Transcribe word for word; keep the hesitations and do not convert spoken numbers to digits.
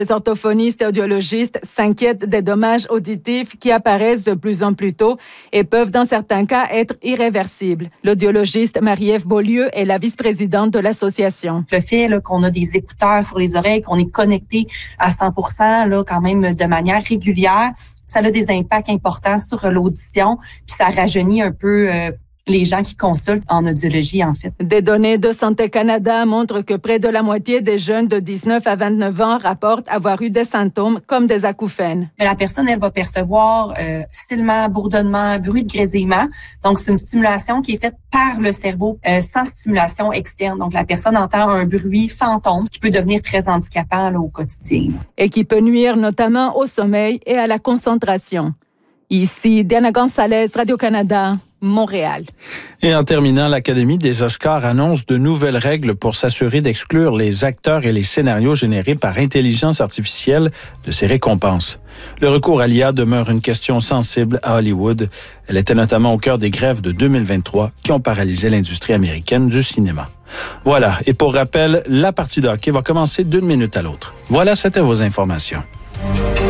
Les orthophonistes et audiologistes s'inquiètent des dommages auditifs qui apparaissent de plus en plus tôt et peuvent dans certains cas être irréversibles. L'audiologiste Marie-Ève Beaulieu est la vice-présidente de l'association. Le fait là, qu'on a des écouteurs sur les oreilles, qu'on est connecté à cent pour cent là, quand même de manière régulière, ça a des impacts importants sur l'audition, puis ça rajeunit un peu euh, les gens qui consultent en audiologie, en fait. Des données de Santé Canada montrent que près de la moitié des jeunes de dix-neuf à vingt-neuf ans rapportent avoir eu des symptômes comme des acouphènes. La personne, elle va percevoir euh, silement, bourdonnement, bruit de grésillement. Donc, c'est une stimulation qui est faite par le cerveau euh, sans stimulation externe. Donc, la personne entend un bruit fantôme qui peut devenir très handicapant là, au quotidien. Et qui peut nuire notamment au sommeil et à la concentration. Ici, Diana Gonzalez, Radio-Canada, Montréal. Et en terminant, l'Académie des Oscars annonce de nouvelles règles pour s'assurer d'exclure les acteurs et les scénarios générés par intelligence artificielle de ces récompenses. Le recours à l'I A demeure une question sensible à Hollywood. Elle était notamment au cœur des grèves de deux mille vingt-trois qui ont paralysé l'industrie américaine du cinéma. Voilà, et pour rappel, la partie de hockey va commencer d'une minute à l'autre. Voilà, c'était vos informations.